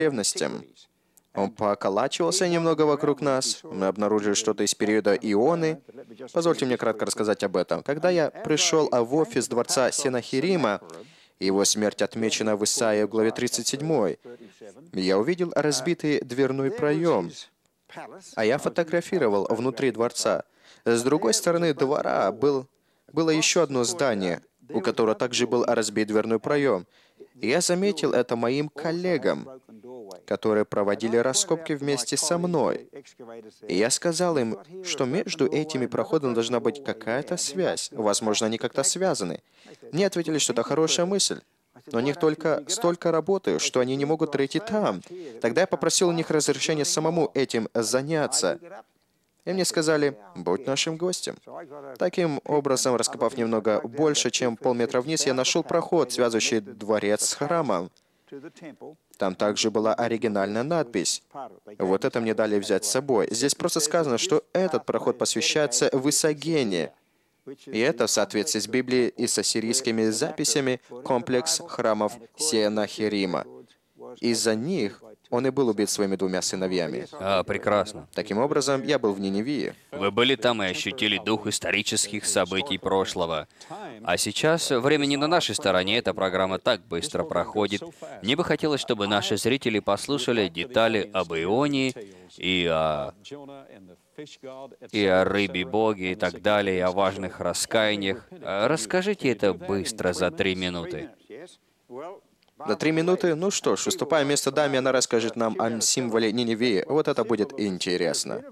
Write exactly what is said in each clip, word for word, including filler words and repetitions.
древностям. Он поколачивался немного вокруг нас. Мы обнаружили что-то из периода Ионы. Позвольте мне кратко рассказать об этом. Когда я пришел в офис дворца Сенахирима, его смерть отмечена в Исаии в главе тридцать седьмой, я увидел разбитый дверной проем, а я фотографировал внутри дворца. С другой стороны двора был, было еще одно здание, у которого также был разбит дверной проем. И я заметил это моим коллегам, которые проводили раскопки вместе со мной. И я сказал им, что между этими проходами должна быть какая-то связь. Возможно, они как-то связаны. Мне ответили, что это хорошая мысль. Но у них только столько работы, что они не могут пройти там. Тогда я попросил у них разрешения самому этим заняться. И мне сказали, будь нашим гостем. Таким образом, раскопав немного больше, чем полметра вниз, я нашел проход, связывающий дворец с храмом. Там также была оригинальная надпись. Вот это мне дали взять с собой. Здесь просто сказано, что этот проход посвящается Высогене. И это в соответствии с Библией и с ассирийскими записями комплекс храмов Сенахирима. Из-за них он и был убит своими двумя сыновьями. А, прекрасно. Таким образом, я был в Ниневии. Вы были там и ощутили дух исторических событий прошлого. А сейчас время не на нашей стороне, эта программа так быстро проходит. Мне бы хотелось, чтобы наши зрители послушали детали об Ионе и о, и о рыбе боге и так далее, и о важных раскаяниях. Расскажите это быстро, за три минуты. За три минуты? Ну что ж, уступая место даме, она расскажет нам о символе Ниневии. Вот это будет интересно.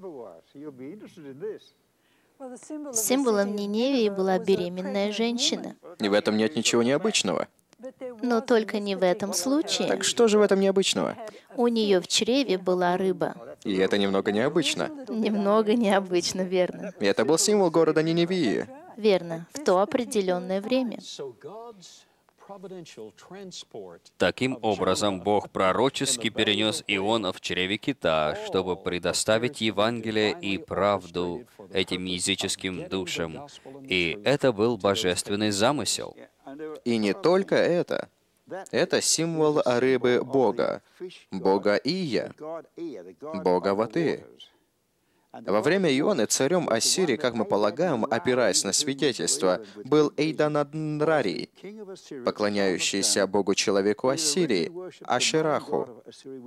Символом Ниневии была беременная женщина. И в этом нет ничего необычного. Но только не в этом случае. Так что же в этом необычного? У нее в чреве была рыба. И это немного необычно. Немного необычно, верно? И это был символ города Ниневии. Верно, в то определенное время. Таким образом, Бог пророчески перенес Иона в чреве кита, чтобы предоставить Евангелие и правду этим языческим душам. И это был божественный замысел. И не только это. Это символ рыбы Бога, Бога Ия, Бога воды. Во время Ионы царем Ассирии, как мы полагаем, опираясь на свидетельство, был Эйдананрарий, поклоняющийся Богу-человеку Ассирии, Ашераху.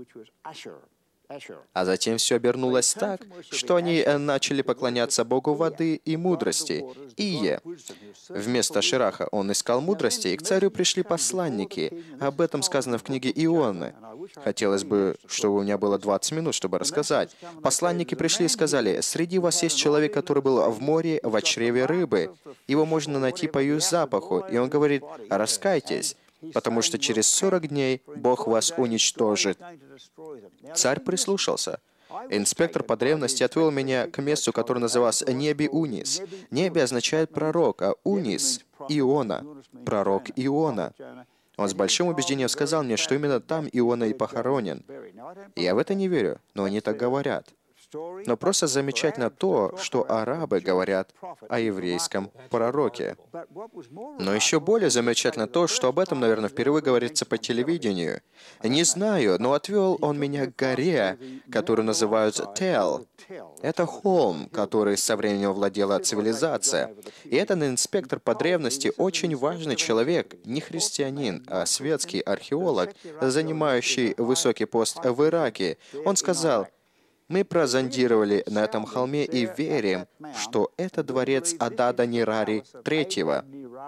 А затем все обернулось так, что они начали поклоняться Богу воды и мудрости, Ие. Вместо Шираха он искал мудрости, и к царю пришли посланники. Об этом сказано в книге Ионы. Хотелось бы, чтобы у меня было двадцать минут, чтобы рассказать. Посланники пришли и сказали, «Среди вас есть человек, который был в море, в чреве рыбы. Его можно найти по ее запаху». И он говорит, «Раскайтесь, потому что через сорок дней Бог вас уничтожит». Царь прислушался. Инспектор по древности отвел меня к месту, которое называлось Неби Унис. Неби означает пророк, а Унис — Иона, пророк Иона. Он с большим убеждением сказал мне, что именно там Иона и похоронен. Я в это не верю, но они так говорят. Но просто замечательно то, что арабы говорят о еврейском пророке. Но еще более замечательно то, что об этом, наверное, впервые говорится по телевидению. Не знаю, но отвел он меня к горе, которую называют Тел. Это холм, который со временем владела цивилизация. И этот инспектор по древности очень важный человек, не христианин, а светский археолог, занимающий высокий пост в Ираке. Он сказал, «Мы прозондировали на этом холме и верим, что это дворец Адада Нирари третьего.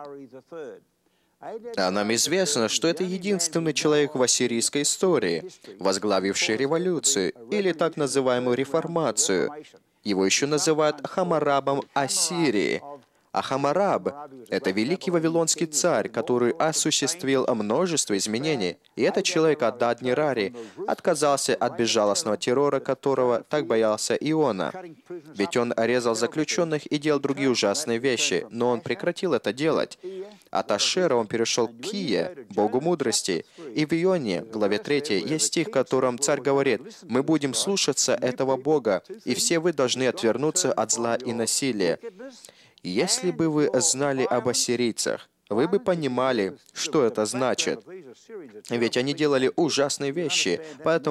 А нам известно, что это единственный человек в ассирийской истории, возглавивший революцию, или так называемую реформацию. Его еще называют Хаммурабом Ассирии. А Хаммураб — это великий вавилонский царь, который осуществил множество изменений. И этот человек Адад Нирари отказался от безжалостного террора, которого так боялся Иона. Ведь он резал заключенных и делал другие ужасные вещи, но он прекратил это делать. От Ашера он перешел к Ие, богу мудрости. И в Ионе, главе третьей, есть стих, в котором царь говорит, «Мы будем слушаться этого бога, и все вы должны отвернуться от зла и насилия». Если бы вы знали об ассирийцах, вы бы понимали, что это значит. Ведь они делали ужасные вещи, поэтому